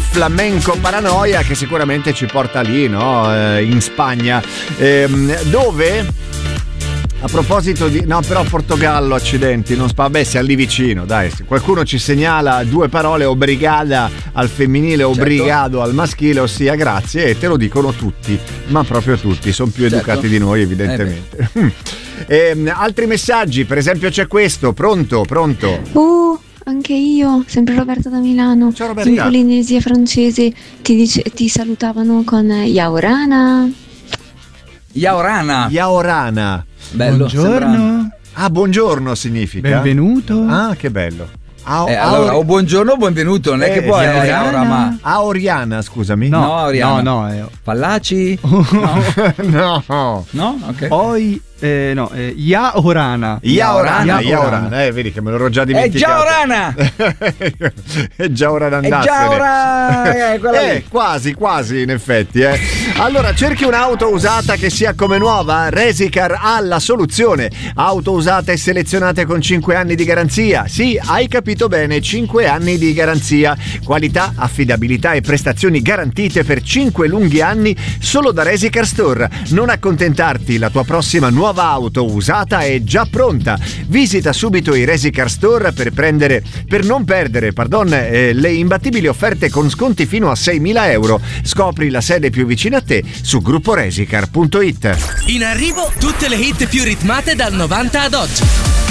Flamenco Paranoia, che sicuramente ci porta lì, no? In Spagna, dove... A proposito di... No, però Portogallo, accidenti, non vabbè, siamo lì vicino, dai. Se qualcuno ci segnala due parole, obrigada al femminile, obrigado al maschile, ossia grazie, e te lo dicono tutti, ma proprio tutti, sono più educati di noi evidentemente. Altri messaggi, per esempio c'è questo, pronto? Anche io, sempre Roberta da Milano. Ciao Roberta. In Polinesia francese ti salutavano con Yaorana. Bello, buongiorno. Buongiorno significa benvenuto. Che bello. Allora, o buongiorno o benvenuto, non è che può Oriana. Oriana, scusami. No, Oriana. No. Fallaci? No. Ok. Poi Yaorana. Vedi che me l'ero già dimenticato. È già Orana. È già ora di andarsene. Quasi in effetti. Allora, cerchi un'auto usata che sia come nuova? Resicar ha la soluzione. Auto usate e selezionate con 5 anni di garanzia. Sì, hai capito bene, 5 anni di garanzia. Qualità, affidabilità e prestazioni garantite per 5 lunghi anni solo da Resicar Store. Non accontentarti, la tua prossima nuova auto usata è già pronta. Visita subito i Resicar Store per non perdere le imbattibili offerte con sconti fino a 6.000 euro. Scopri la sede più vicina a te su grupporesicar.it. In arrivo tutte le hit più ritmate dal 90 ad oggi.